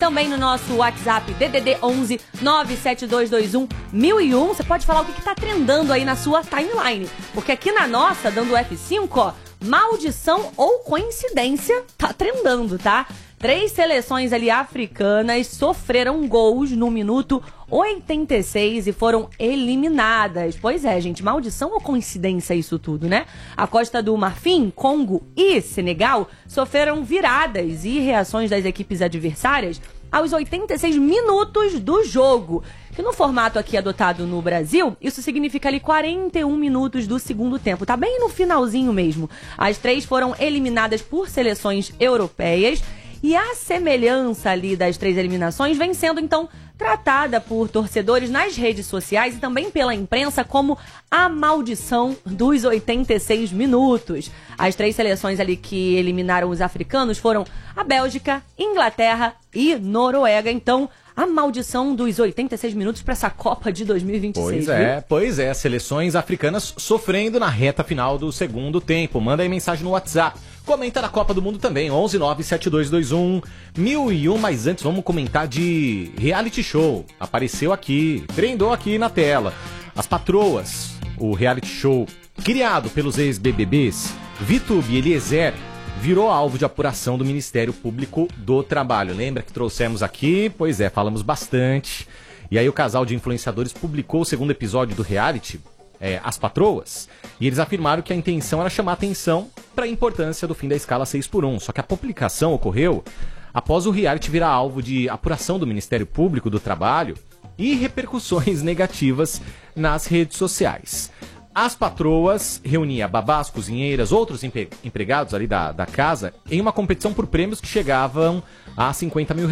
também no nosso WhatsApp DDD 11 97221 1001. Você pode falar o que tá trendando aí na sua timeline, porque aqui na nossa, dando F5, ó, maldição ou coincidência tá trendando, tá? 3 seleções ali africanas sofreram gols no minuto 86 e foram eliminadas. Pois é, gente, maldição ou coincidência isso tudo, né? A Costa do Marfim, Congo e Senegal sofreram viradas e reações das equipes adversárias aos 86 minutos do jogo. Que no formato aqui adotado no Brasil, isso significa ali 41 minutos do segundo tempo. Tá bem no finalzinho mesmo. As 3 foram eliminadas por seleções europeias. E a semelhança ali das 3 eliminações vem sendo, então, tratada por torcedores nas redes sociais e também pela imprensa como a maldição dos 86 minutos. As 3 seleções ali que eliminaram os africanos foram a Bélgica, Inglaterra e Noruega. Então, a maldição dos 86 minutos para essa Copa de 2026. Pois é, seleções africanas sofrendo na reta final do segundo tempo. Manda aí mensagem no WhatsApp. Comenta na Copa do Mundo também, 11 97221 1001. Mas antes vamos comentar de reality show. Apareceu aqui, trendou aqui na tela. As Patroas, o reality show criado pelos ex-BBBs Vitube e Eliezer, virou alvo de apuração do Ministério Público do Trabalho. Lembra que trouxemos aqui? Pois é, falamos bastante. E aí o casal de influenciadores publicou o segundo episódio do reality, As Patroas, e eles afirmaram que a intenção era chamar atenção para a importância do fim da escala 6x1. Só que a publicação ocorreu após o reality virar alvo de apuração do Ministério Público do Trabalho e repercussões negativas nas redes sociais. As Patroas reunia babás, cozinheiras, outros empregados ali da casa em uma competição por prêmios que chegavam a R$50 mil.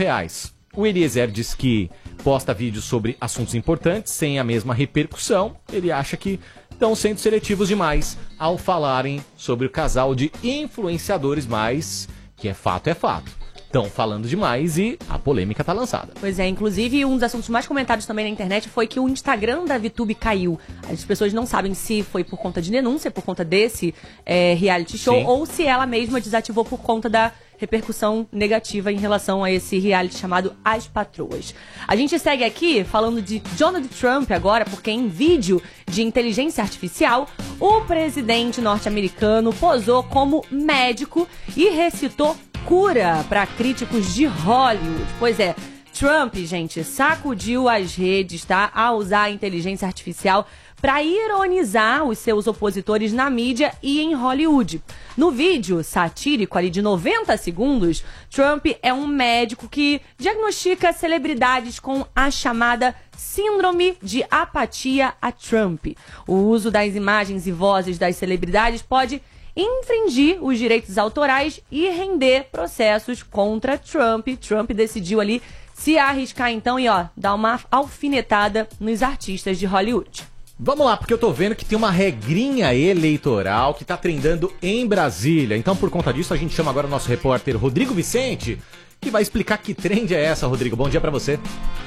O Eliezer diz que posta vídeos sobre assuntos importantes sem a mesma repercussão. Ele acha que estão sendo seletivos demais ao falarem sobre o casal de influenciadores, mas que é fato. Estão falando demais e a polêmica tá lançada. Pois é, inclusive um dos assuntos mais comentados também na internet foi que o Instagram da Vitube caiu. As pessoas não sabem se foi por conta de denúncia, por conta desse reality show, sim, ou se ela mesma desativou por conta da repercussão negativa em relação a esse reality chamado As Patroas. A gente segue aqui falando de Donald Trump agora, porque em vídeo de inteligência artificial, o presidente norte-americano posou como médico e recitou cura para críticos de Hollywood. Pois é, Trump, gente, sacudiu as redes, tá? A usar a inteligência artificial para ironizar os seus opositores na mídia e em Hollywood. No vídeo satírico ali de 90 segundos, Trump é um médico que diagnostica celebridades com a chamada síndrome de apatia a Trump. O uso das imagens e vozes das celebridades pode infringir os direitos autorais e render processos contra Trump. Trump decidiu ali se arriscar então e dar uma alfinetada nos artistas de Hollywood. Vamos lá, porque eu tô vendo que tem uma regrinha eleitoral que tá trendando em Brasília. Então, por conta disso, a gente chama agora o nosso repórter Rodrigo Vicente, que vai explicar que trend é essa, Rodrigo. Bom dia pra você.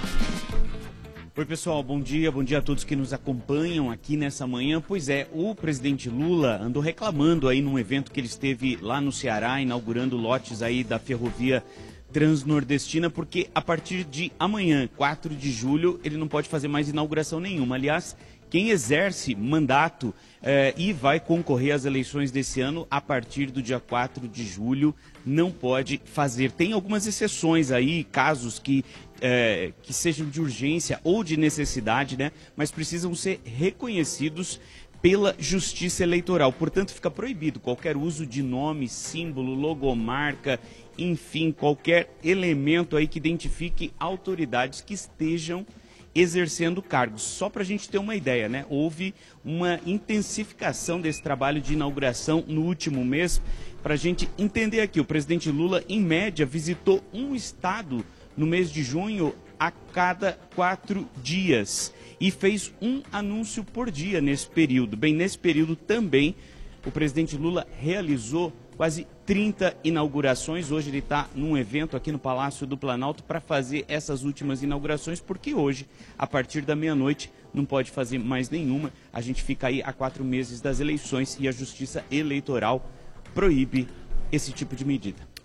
Oi, pessoal, bom dia a todos que nos acompanham aqui nessa manhã. Pois é, o presidente Lula andou reclamando aí num evento que ele esteve lá no Ceará, inaugurando lotes aí da ferrovia transnordestina, porque a partir de amanhã, 4 de julho, ele não pode fazer mais inauguração nenhuma. Aliás, quem exerce mandato e vai concorrer às eleições desse ano, a partir do dia 4 de julho, não pode fazer. Tem algumas exceções aí, casos que sejam de urgência ou de necessidade, né? Mas precisam ser reconhecidos pela Justiça Eleitoral. Portanto, fica proibido qualquer uso de nome, símbolo, logomarca, enfim, qualquer elemento aí que identifique autoridades que estejam exercendo cargos. Só para a gente ter uma ideia, né? Houve uma intensificação desse trabalho de inauguração no último mês. Para a gente entender aqui, o presidente Lula, em média, visitou um estado no mês de junho a cada 4 dias e fez um anúncio por dia nesse período. Bem, nesse período também o presidente Lula realizou quase 30 inaugurações. Hoje ele está num evento aqui no Palácio do Planalto para fazer essas últimas inaugurações, porque hoje, a partir da meia-noite, não pode fazer mais nenhuma. A gente fica aí há 4 meses das eleições e a Justiça Eleitoral proíbe esse tipo de medida.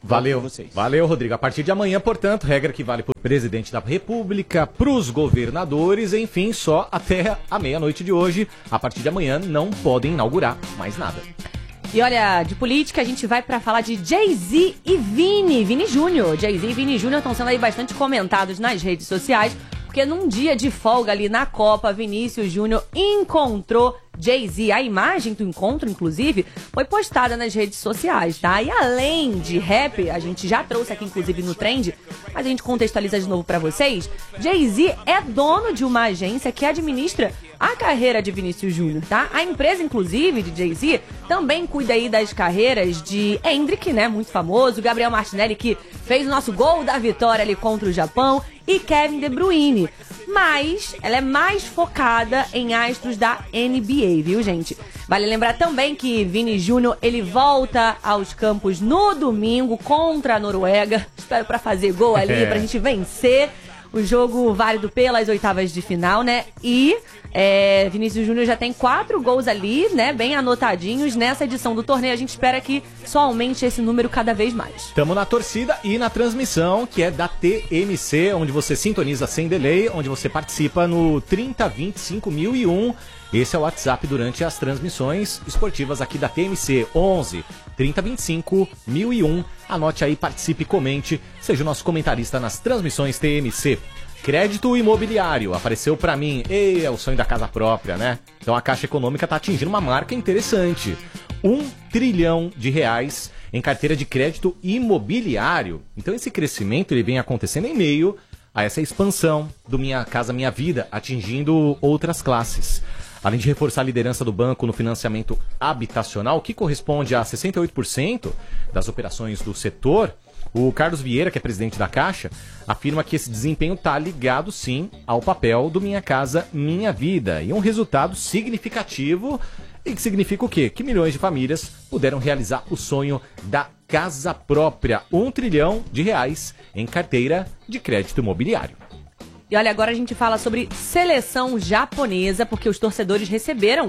Valeu, vocês. Valeu, Rodrigo. A partir de amanhã, portanto, regra que vale para o presidente da República, para os governadores, enfim, só até a meia-noite de hoje. A partir de amanhã não podem inaugurar mais nada. E olha, de política a gente vai pra falar de Jay-Z e Vini Júnior. Jay-Z e Vini Júnior estão sendo aí bastante comentados nas redes sociais, porque num dia de folga ali na Copa, Vinícius Júnior encontrou Jay-Z. A imagem do encontro, inclusive, foi postada nas redes sociais, tá? E além de rap, a gente já trouxe aqui, inclusive, no Trend, mas a gente contextualiza de novo pra vocês. Jay-Z é dono de uma agência que administra a carreira de Vinícius Júnior, tá? A empresa, inclusive, de Jay-Z, também cuida aí das carreiras de Hendrick, né? Muito famoso, Gabriel Martinelli, que fez o nosso gol da vitória ali contra o Japão, e Kevin De Bruyne. Mas ela é mais focada em astros da NBA, viu, gente? Vale lembrar também que Vini Júnior, ele volta aos campos no domingo contra a Noruega. Espero pra fazer gol ali, pra gente vencer o jogo válido pelas oitavas de final, né? E Vinícius Júnior já tem 4 gols ali, né? Bem anotadinhos nessa edição do torneio. A gente espera que só aumente esse número cada vez mais. Estamos na torcida e na transmissão, que é da TMC, onde você sintoniza sem delay, onde você participa no 3025.001. Esse é o WhatsApp durante as transmissões esportivas aqui da TMC, 11 3025 1001. Anote aí, participe, comente, seja o nosso comentarista nas transmissões TMC. Crédito imobiliário, apareceu pra mim. É o sonho da casa própria, né? Então a Caixa Econômica tá atingindo uma marca interessante. R$1 trilhão em carteira de crédito imobiliário. Então esse crescimento ele vem acontecendo em meio a essa expansão do Minha Casa Minha Vida, atingindo outras classes. Além de reforçar a liderança do banco no financiamento habitacional, que corresponde a 68% das operações do setor, o Carlos Vieira, que é presidente da Caixa, afirma que esse desempenho está ligado, sim, ao papel do Minha Casa Minha Vida. E um resultado significativo, e que significa o quê? Que milhões de famílias puderam realizar o sonho da casa própria. R$1 trilhão em carteira de crédito imobiliário. E olha, agora a gente fala sobre seleção japonesa, porque os torcedores receberam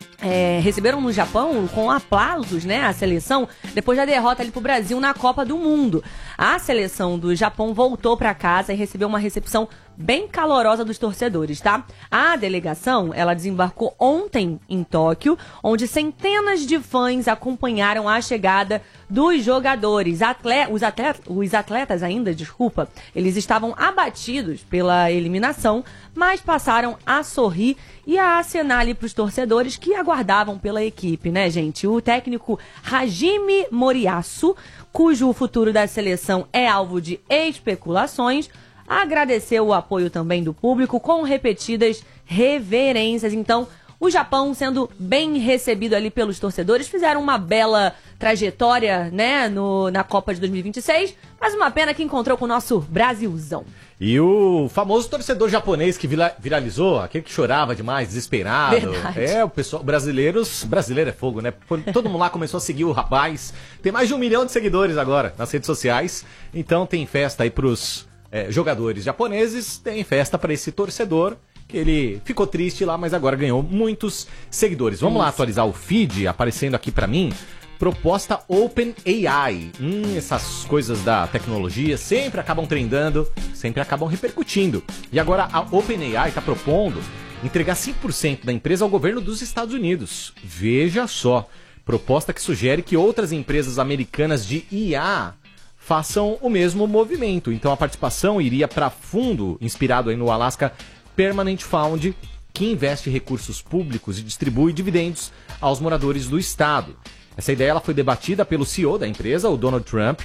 no Japão com aplausos, né, a seleção, depois da derrota ali pro Brasil na Copa do Mundo. A seleção do Japão voltou para casa e recebeu uma recepção bem calorosa dos torcedores, tá? A delegação, ela desembarcou ontem em Tóquio, onde centenas de fãs acompanharam a chegada dos jogadores. Os atletas ainda, eles estavam abatidos pela eliminação, mas passaram a sorrir e a acenar ali pros torcedores que aguardavam pela equipe, né, gente? O técnico Hajime Moriyasu, cujo futuro da seleção é alvo de especulações, agradeceu o apoio também do público com repetidas reverências. Então, o Japão, sendo bem recebido ali pelos torcedores, fizeram uma bela trajetória, né, na Copa de 2026, mas uma pena que encontrou com o nosso Brasilzão. E o famoso torcedor japonês que viralizou, aquele que chorava demais, desesperado. Verdade. O pessoal, brasileiro é fogo, né? Todo mundo lá começou a seguir o rapaz. Tem mais de 1 milhão de seguidores agora nas redes sociais. Então tem festa aí pros jogadores japoneses, tem festa para esse torcedor, que ele ficou triste lá, mas agora ganhou muitos seguidores. Vamos lá atualizar o feed, aparecendo aqui para mim. Proposta OpenAI. Essas coisas da tecnologia sempre acabam trendando, sempre acabam repercutindo. E agora a OpenAI está propondo entregar 5% da empresa ao governo dos Estados Unidos. Veja só, proposta que sugere que outras empresas americanas de IA façam o mesmo movimento. Então a participação iria para fundo inspirado aí no Alaska Permanent Fund, que investe recursos públicos e distribui dividendos aos moradores do estado. Essa ideia ela foi debatida pelo CEO da empresa, o Donald Trump,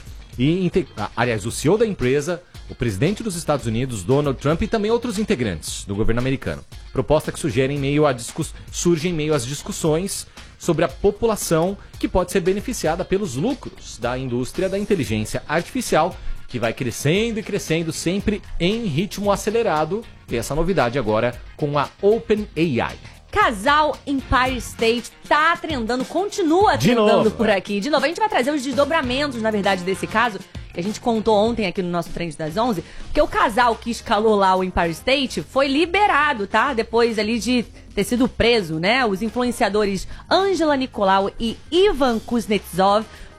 o CEO da empresa, o presidente dos Estados Unidos, Donald Trump, e também outros integrantes do governo americano. Proposta que surge em meio às discussões sobre a população que pode ser beneficiada pelos lucros da indústria da inteligência artificial, que vai crescendo e crescendo sempre em ritmo acelerado. E essa novidade agora com a OpenAI. Casal Empire State tá trendando, continua trendando por aqui. De novo, a gente vai trazer os desdobramentos, na verdade, desse caso, que a gente contou ontem aqui no nosso Trend das 11, porque o casal que escalou lá o Empire State foi liberado, tá? Depois ali de ter sido preso, né? Os influenciadores Angela Nicolau e Ivan Kuznetsov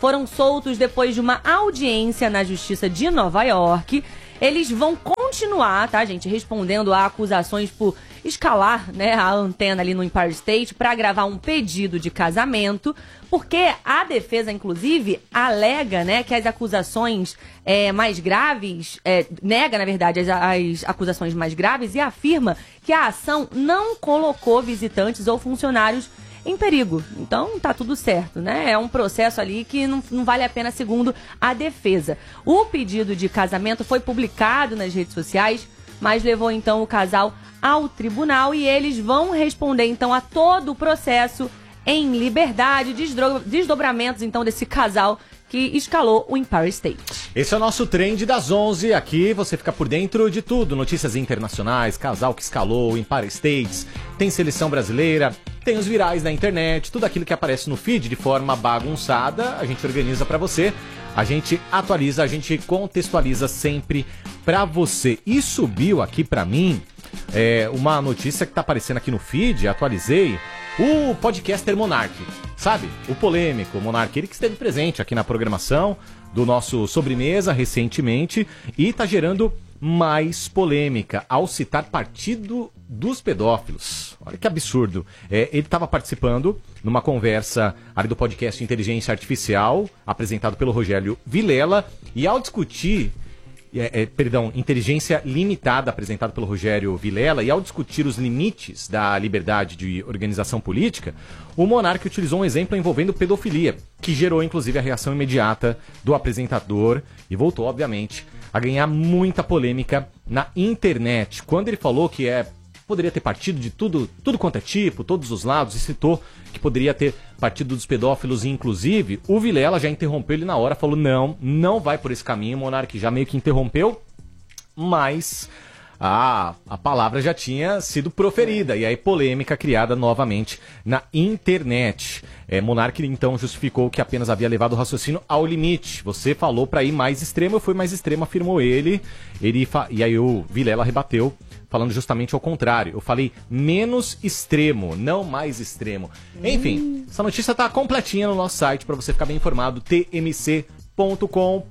foram soltos depois de uma audiência na Justiça de Nova York. Eles vão continuar, tá, gente, respondendo a acusações por escalar, né, a antena ali no Empire State para gravar um pedido de casamento, porque a defesa, inclusive, alega, né, que as acusações mais graves, nega, na verdade, as acusações mais graves e afirma que a ação não colocou visitantes ou funcionários em perigo. Então, tá tudo certo, né? É um processo ali que não vale a pena, segundo a defesa. O pedido de casamento foi publicado nas redes sociais, mas levou, então, o casal ao tribunal e eles vão responder, então, a todo o processo em liberdade, desdobramentos, então, desse casal que escalou o Empire State. Esse é o nosso Trend das 11. Aqui você fica por dentro de tudo. Notícias internacionais, casal que escalou o Empire State, tem seleção brasileira, tem os virais da internet, tudo aquilo que aparece no feed de forma bagunçada, a gente organiza pra você, a gente atualiza, a gente contextualiza sempre pra você. E subiu aqui pra mim uma notícia que tá aparecendo aqui no feed, atualizei, o podcaster Monark. Sabe? O polêmico Monark, ele que esteve presente aqui na programação do nosso Sobremesa recentemente e tá gerando mais polêmica ao citar Partido dos Pedófilos. Olha que absurdo. Ele estava participando numa conversa ali do podcast Inteligência Artificial, apresentado pelo Rogério Vilela, e ao discutir Inteligência Limitada, apresentado pelo Rogério Vilela, e ao discutir os limites da liberdade de organização política, o Monark utilizou um exemplo envolvendo pedofilia, que gerou inclusive a reação imediata do apresentador e voltou, obviamente, a ganhar muita polêmica na internet. Quando ele falou que poderia ter partido de tudo quanto é tipo, todos os lados, e citou que poderia ter partido dos pedófilos, inclusive, o Vilela já interrompeu ele na hora, falou não vai por esse caminho, o Monark já meio que interrompeu, mas a palavra já tinha sido proferida, e aí polêmica criada novamente na internet. Monark então justificou que apenas havia levado o raciocínio ao limite. Você falou para ir mais extremo, eu fui mais extremo, afirmou ele. E aí o Vilela rebateu, falando justamente ao contrário. Eu falei menos extremo, não mais extremo. Enfim, essa notícia tá completinha no nosso site para você ficar bem informado, tmc.com.br,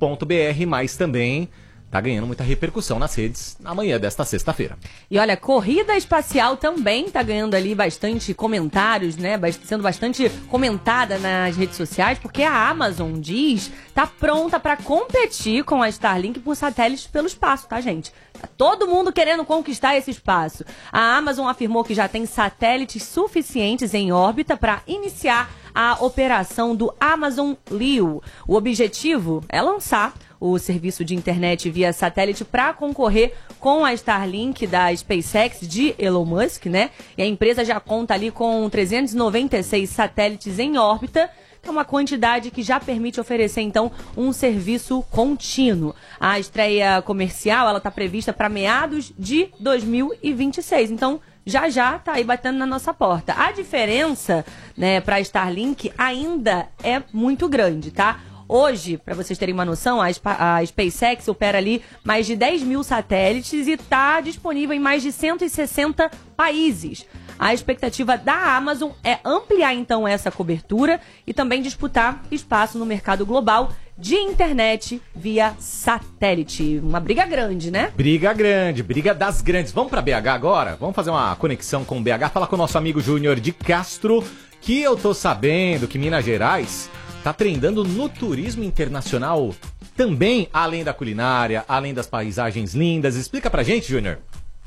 mas também tá ganhando muita repercussão nas redes na manhã desta sexta-feira. E olha, corrida espacial também tá ganhando ali bastante comentários, né? Sendo bastante comentada nas redes sociais, porque a Amazon diz tá pronta para competir com a Starlink por satélites pelo espaço, tá, gente? Tá todo mundo querendo conquistar esse espaço. A Amazon afirmou que já tem satélites suficientes em órbita para iniciar a operação do Amazon Leo. O objetivo é lançar o serviço de internet via satélite para concorrer com a Starlink da SpaceX de Elon Musk, né? E a empresa já conta ali com 396 satélites em órbita, que é uma quantidade que já permite oferecer, então, um serviço contínuo. A estreia comercial, ela está prevista para meados de 2026, então já tá aí batendo na nossa porta. A diferença, né, para a Starlink ainda é muito grande, tá? Hoje, para vocês terem uma noção, a SpaceX opera ali mais de 10 mil satélites e está disponível em mais de 160 países. A expectativa da Amazon é ampliar, então, essa cobertura e também disputar espaço no mercado global de internet via satélite. Uma briga grande, né? Briga grande, briga das grandes. Vamos para BH agora? Vamos fazer uma conexão com BH, falar com o nosso amigo Júnior de Castro, que eu tô sabendo que Minas Gerais tá trendando no turismo internacional também, além da culinária, além das paisagens lindas. Explica pra gente, Júnior.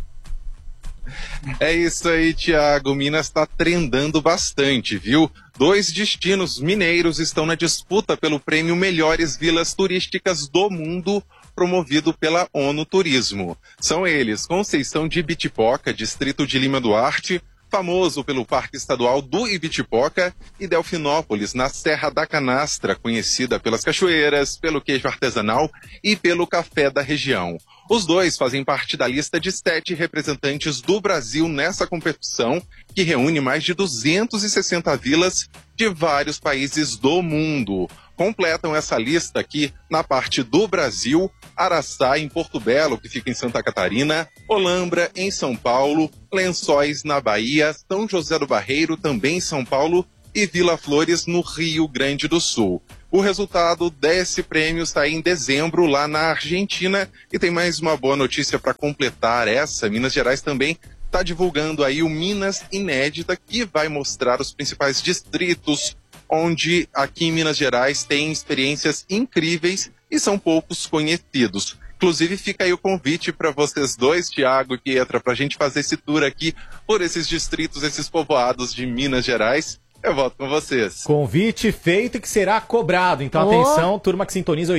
É isso aí, Thiago. Minas tá trendando bastante, viu? 2 destinos mineiros estão na disputa pelo prêmio Melhores Vilas Turísticas do Mundo, promovido pela ONU Turismo. São eles Conceição de Ibitipoca, distrito de Lima Duarte, famoso pelo Parque Estadual do Ibitipoca, e Delfinópolis, na Serra da Canastra, conhecida pelas cachoeiras, pelo queijo artesanal e pelo café da região. Os dois fazem parte da lista de 7 representantes do Brasil nessa competição, que reúne mais de 260 vilas de vários países do mundo. Completam essa lista aqui, na parte do Brasil, Araçá, em Porto Belo, que fica em Santa Catarina, Olambra, em São Paulo, Lençóis, na Bahia, São José do Barreiro, também em São Paulo, e Vila Flores, no Rio Grande do Sul. O resultado desse prêmio está em dezembro lá na Argentina. E tem mais uma boa notícia para completar essa. Minas Gerais também está divulgando aí o Minas Inédita, que vai mostrar os principais distritos onde aqui em Minas Gerais tem experiências incríveis e são poucos conhecidos. Inclusive fica aí o convite para vocês dois, Thiago e Pietra, para a gente fazer esse tour aqui por esses distritos, esses povoados de Minas Gerais. Eu volto com vocês. Convite feito que será cobrado. Então, atenção, turma que sintoniza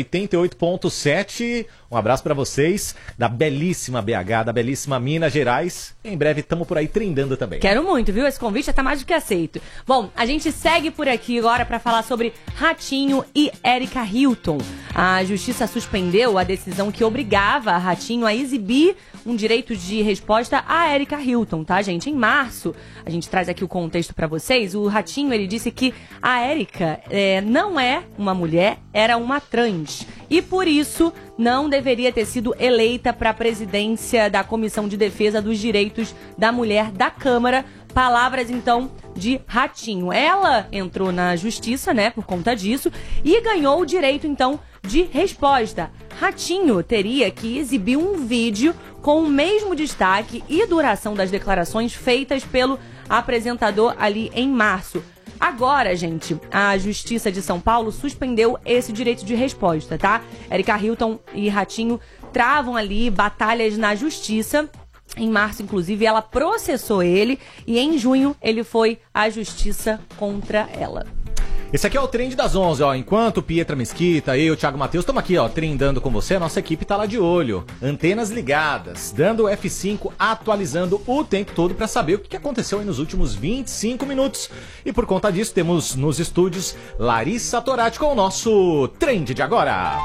88.7. Um abraço pra vocês da belíssima BH, da belíssima Minas Gerais. Em breve estamos por aí trindando também. Quero muito, viu? Esse convite já tá mais do que aceito. Bom, a gente segue por aqui agora pra falar sobre Ratinho e Erika Hilton. A justiça suspendeu a decisão que obrigava a Ratinho a exibir um direito de resposta a Erika Hilton, tá, gente? Em março, a gente traz aqui o contexto pra vocês. O Ratinho, ele disse que a Erika não é uma mulher, era uma trans. E por isso não deveria ter sido eleita para a presidência da Comissão de Defesa dos Direitos da Mulher da Câmara. Palavras, então, de Ratinho. Ela entrou na justiça, né, por conta disso, e ganhou o direito, então, de resposta. Ratinho teria que exibir um vídeo com o mesmo destaque e duração das declarações feitas pelo apresentador ali em março. Agora, gente, a Justiça de São Paulo suspendeu esse direito de resposta, tá? Erika Hilton e Ratinho travam ali batalhas na Justiça. Em março, inclusive, ela processou ele e em junho ele foi à Justiça contra ela. Esse aqui é o Trend das 11, ó. Enquanto Pietra Mesquita, eu, Thiago Matheus, estamos aqui, ó, trendando com você. A nossa equipe tá lá de olho. Antenas ligadas, dando o F5, atualizando o tempo todo para saber o que aconteceu aí nos últimos 25 minutos. E por conta disso, temos nos estúdios Larissa Torati com o nosso Trend de agora.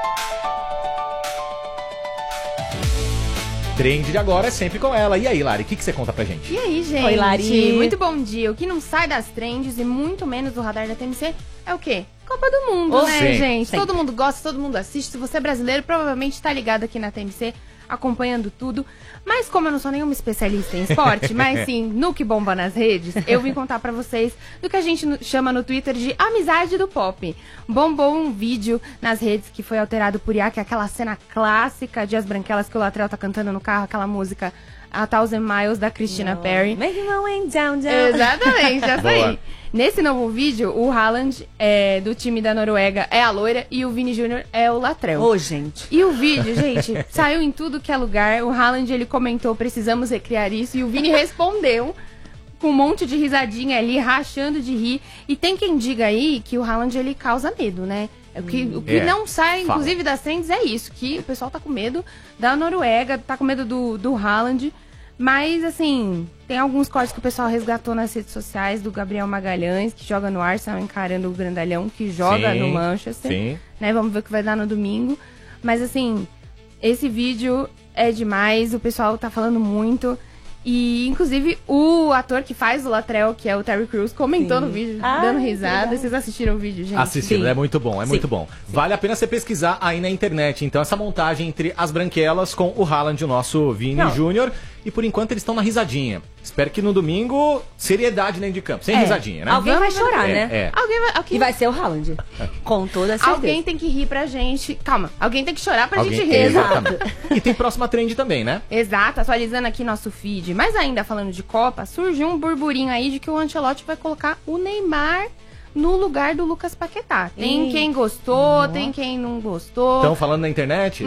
Trend de agora é sempre com ela. E aí, Lari, o que você conta pra gente? E aí, gente? Oi, Lari. Muito bom dia. O que não sai das trends e muito menos do radar da TMC é o quê? Copa do Mundo, né, Sim. gente? Sempre. Todo mundo gosta, todo mundo assiste. Se você é brasileiro, provavelmente tá ligado aqui na TMC, acompanhando tudo. Mas como eu não sou nenhuma especialista em esporte, mas sim no que bomba nas redes, eu vim contar pra vocês do que a gente chama no Twitter de amizade do pop. Bombou um vídeo nas redes que foi alterado por IA, que é aquela cena clássica de As Branquelas que o Latrell tá cantando no carro, aquela música A Thousand Miles da Christina Perry. Make my way down, down. Exatamente, essa Boa. aí. Nesse novo vídeo, o Haaland do time da Noruega é a loira e o Vini Júnior é o Latrell. Ô, gente. E o vídeo, gente, saiu em tudo que é lugar. O Haaland, ele comentou, precisamos recriar isso. E o Vini respondeu com um monte de risadinha ali, rachando de rir. E tem quem diga aí que o Haaland, ele causa medo, né? O que não sai, fala. inclusive, das trends é isso. Que o pessoal tá com medo da Noruega, tá com medo do Haaland. Mas, assim, tem alguns cortes que o pessoal resgatou nas redes sociais do Gabriel Magalhães, que joga no Arsenal, encarando o Grandalhão, que joga Sim, no Manchester. sim. Né? Vamos ver o que vai dar no domingo. Mas, assim, esse vídeo é demais, o pessoal tá falando muito. E, inclusive, o ator que faz o Latrell, que é o Terry Crews, comentou Sim. no vídeo, Ah, dando que risada. legal. Vocês assistiram o vídeo, gente? Assistindo, Sim. é muito bom, Sim. muito bom. Vale a pena você pesquisar aí na internet, então, essa montagem entre As Branquelas com o Haaland, o nosso Vini Não. Júnior. E por enquanto eles estão na risadinha. Espero que no domingo, seriedade dentro de campo, sem risadinha, né? Alguém vai chorar, É, né? é. Alguém E vai ser o Haaland. Com toda certeza. Alguém tem que rir pra gente. Calma, alguém tem que chorar pra Alguém- gente rir. Exatamente. E tem próxima trend também, né? Exato, atualizando aqui nosso feed. Mas ainda falando de Copa, surgiu um burburinho aí de que o Ancelotti vai colocar o Neymar no lugar do Lucas Paquetá. Tem quem gostou, tem quem não gostou. Estão falando na internet?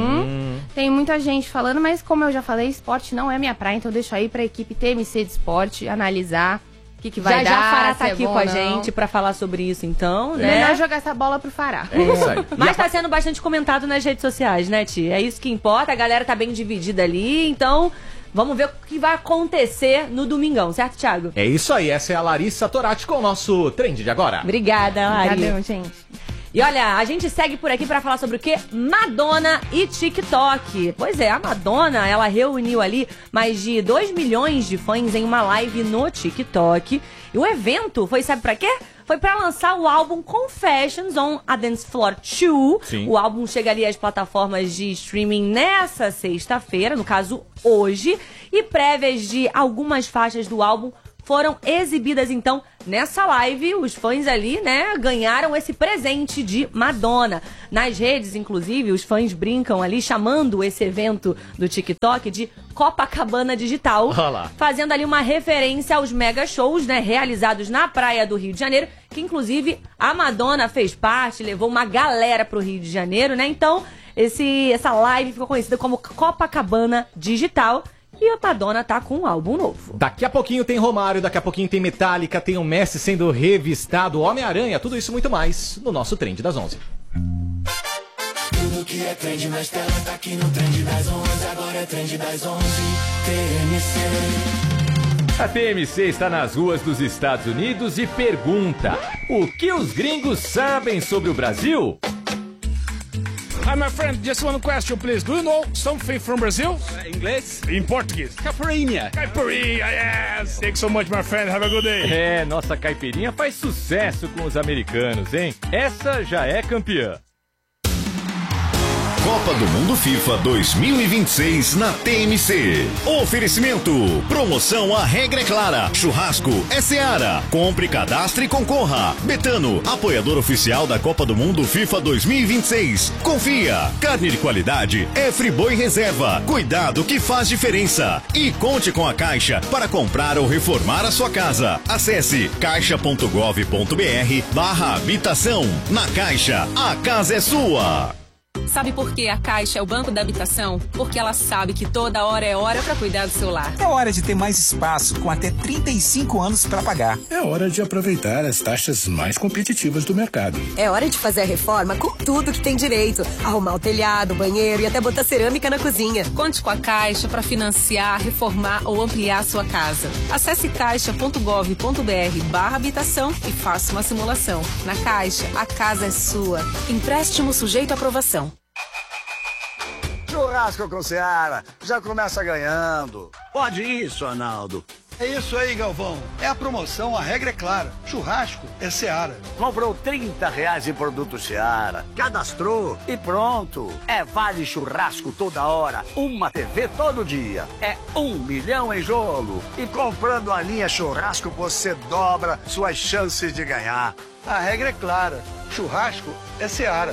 Tem muita gente falando, mas como eu já falei, esporte não é minha praia, então deixa aí pra equipe TMC de esporte analisar o que vai dar. Já Fará se tá é aqui bom com a ou não. gente pra falar sobre isso, então, né? Melhor jogar essa bola pro Fará. É isso aí. Mas tá sendo bastante comentado nas redes sociais, né, Ti? É isso que importa, a galera tá bem dividida ali, então vamos ver o que vai acontecer no domingão, certo, Thiago? É isso aí, essa é a Larissa Torati com o nosso trend de agora. Obrigada, Lari. Cadê, gente? E olha, a gente segue por aqui pra falar sobre o quê? Madonna e TikTok. Pois é, a Madonna, ela reuniu ali mais de 2 milhões de fãs em uma live no TikTok. E o evento foi, sabe pra quê? Foi pra lançar o álbum Confessions on a Dance Floor 2. Sim. O álbum chega ali às plataformas de streaming nessa sexta-feira, no caso hoje. E prévias de algumas faixas do álbum foram exibidas, então, nessa live. Os fãs ali, né, ganharam esse presente de Madonna. Nas redes, inclusive, os fãs brincam ali, chamando esse evento do TikTok de Copacabana Digital. Olá. Fazendo ali uma referência aos mega shows, né, realizados na praia do Rio de Janeiro, que inclusive a Madonna fez parte, levou uma galera pro Rio de Janeiro, né? Então, essa live ficou conhecida como Copacabana Digital. E a Madonna tá com um álbum novo. Daqui a pouquinho tem Romário, daqui a pouquinho tem Metallica, tem o Messi sendo revistado, Homem-Aranha, tudo isso e muito mais no nosso Trend das 11. Tudo que é trend nas telas tá aqui no Trend das 11. Agora é Trend das 11, TMC. A TMC está nas ruas dos Estados Unidos e pergunta: o que os gringos sabem sobre o Brasil? Hi, my friend. Just one question, please. Do you know something from Brazil? Inglês? In Portuguese. Caipirinha. Caipirinha, yes. Thanks so much, my friend. Have a good day. É, nossa caipirinha faz sucesso com os americanos, hein? Essa já é campeã. Copa do Mundo FIFA 2026 na TMC. Oferecimento. Promoção A Regra é Clara. Churrasco é Seara. Compre, cadastre e concorra. Betano, apoiador oficial da Copa do Mundo FIFA 2026. Confia. Carne de qualidade é Friboi Reserva. Cuidado que faz diferença. E conte com a Caixa para comprar ou reformar a sua casa. Acesse caixa.gov.br/habitação. Na Caixa, a casa é sua. Sabe por que a Caixa é o banco da habitação? Porque ela sabe que toda hora é hora para cuidar do seu lar. É hora de ter mais espaço, com até 35 anos para pagar. É hora de aproveitar as taxas mais competitivas do mercado. É hora de fazer a reforma com tudo que tem direito. Arrumar o telhado, o banheiro e até botar cerâmica na cozinha. Conte com a Caixa para financiar, reformar ou ampliar a sua casa. Acesse caixa.gov.br/habitação e faça uma simulação. Na Caixa, a casa é sua. Empréstimo sujeito à aprovação. Churrasco com Seara, já começa ganhando. Pode isso, Arnaldo. É isso aí, Galvão. É a promoção, a regra é clara. Churrasco é Seara. Comprou R$30 em produto Seara, cadastrou e pronto. É vale churrasco toda hora, uma TV todo dia. É 1 milhão em jogo. E comprando a linha churrasco, você dobra suas chances de ganhar. A regra é clara. Churrasco é Seara.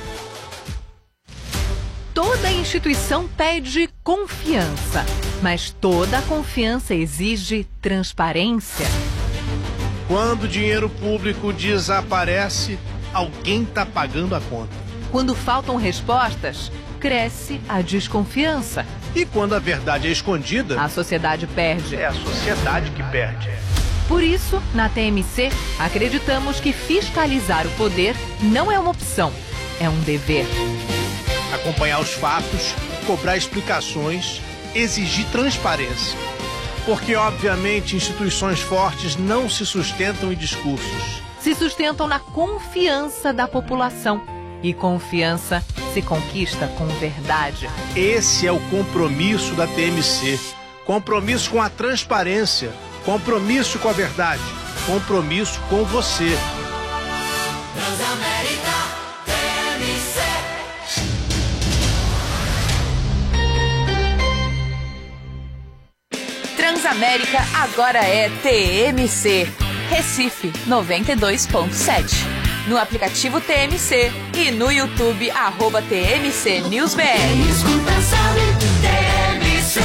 Toda instituição pede confiança, mas toda confiança exige transparência. Quando o dinheiro público desaparece, alguém está pagando a conta. Quando faltam respostas, cresce a desconfiança. E quando a verdade é escondida, a sociedade perde. É a sociedade que perde. Por isso, na TMC, acreditamos que fiscalizar o poder não é uma opção, é um dever. Acompanhar os fatos, cobrar explicações, exigir transparência. Porque, obviamente, instituições fortes não se sustentam em discursos. Se sustentam na confiança da população. E confiança se conquista com verdade. Esse é o compromisso da TMC. Compromisso com a transparência. Compromisso com a verdade. Compromisso com você. Transamérica TMC. Transamérica agora é TMC. Recife 92.7. No aplicativo TMC e no YouTube @TMC NewsBR. Escuta, sabe, TMC.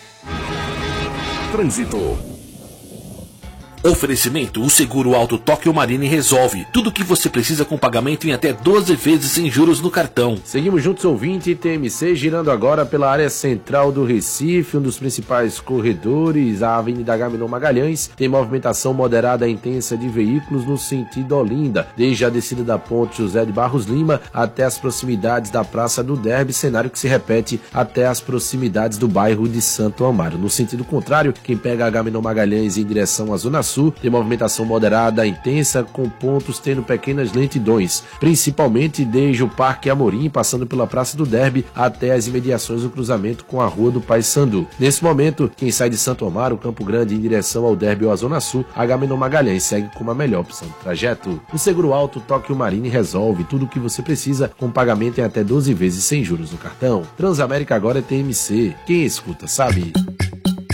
Trânsito. Oferecimento: o Seguro Auto Tóquio Marine resolve tudo o que você precisa com pagamento em até 12 vezes sem juros no cartão. Seguimos juntos, ouvinte. TMC girando agora pela área central do Recife, um dos principais corredores, a Avenida Agamenon Magalhães. Tem movimentação moderada e intensa de veículos no sentido Olinda, desde a descida da ponte José de Barros Lima até as proximidades da Praça do Derby, cenário que se repete até as proximidades do bairro de Santo Amaro. No sentido contrário, quem pega Agamenon Magalhães em direção à Zona Sul tem movimentação moderada intensa, com pontos tendo pequenas lentidões, principalmente desde o Parque Amorim, passando pela Praça do Derby até as imediações do cruzamento com a Rua do Paissandu. Nesse momento, quem sai de Santo Amaro, Campo Grande, em direção ao Derby ou à Zona Sul, Agamenon Magalhães segue como a melhor opção de trajeto. O Seguro Auto Tóquio Marine resolve tudo o que você precisa com pagamento em até 12 vezes sem juros no cartão. Transamérica agora é TMC. Quem escuta sabe.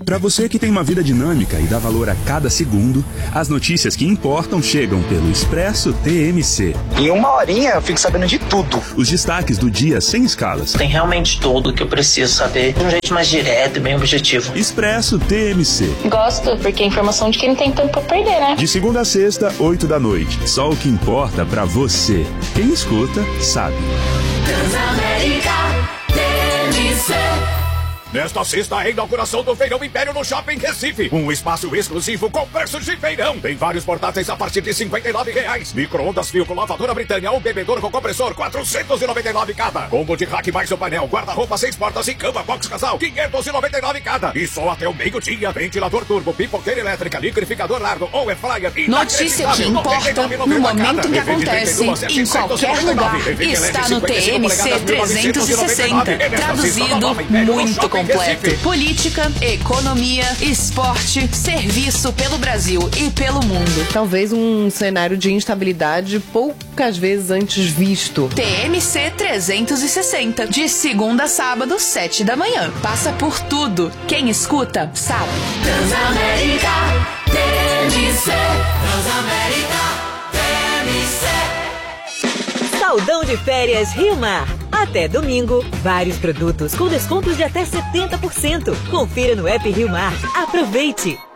Para você que tem uma vida dinâmica e dá valor a cada segundo, as notícias que importam chegam pelo Expresso TMC. Em uma horinha eu fico sabendo de tudo. Os destaques do dia sem escalas. Tem realmente tudo o que eu preciso saber de um jeito mais direto e bem objetivo. Expresso TMC. Gosto, porque é informação de quem não tem tempo pra perder, né? De segunda a sexta, 8 da noite. Só o que importa pra você. Quem escuta, sabe. Transamérica TMC. Nesta sexta, a inauguração do Feirão Império no Shopping Recife. Um espaço exclusivo com preços de feirão. Tem vários portáteis a partir de R$ 59,00. Micro-ondas fio com lavadora Britânia ou bebedouro com compressor, R$ 499 cada. Combo de rack mais o painel, guarda-roupa 6 portas e cama box casal, R$ 599 cada. E só até o meio-dia. Ventilador turbo, pipoqueira elétrica, liquidificador largo ou air fryer. Notícia que importa no momento em que acontece, em qualquer lugar. Está no TMC 360. Traduzido, muito completo. Política, economia, esporte, serviço pelo Brasil e pelo mundo. Talvez um cenário de instabilidade poucas vezes antes visto. TMC 360. De segunda a sábado, 7 da manhã. Passa por tudo. Quem escuta, sabe. Transamérica TMC. Transamérica TMC. Saldão de férias Rio Mar. Até domingo, vários produtos com descontos de até 70%. Confira no app Rio Mar. Aproveite!